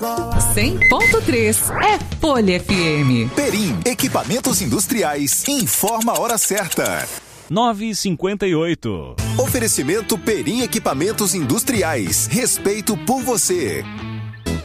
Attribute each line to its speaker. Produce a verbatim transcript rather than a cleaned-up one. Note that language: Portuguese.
Speaker 1: cem ponto três é Folha F M.
Speaker 2: Perim, equipamentos industriais, informa a hora certa.
Speaker 3: nove e cinquenta e oito.
Speaker 2: Oferecimento Perim Equipamentos Industriais. Respeito por você.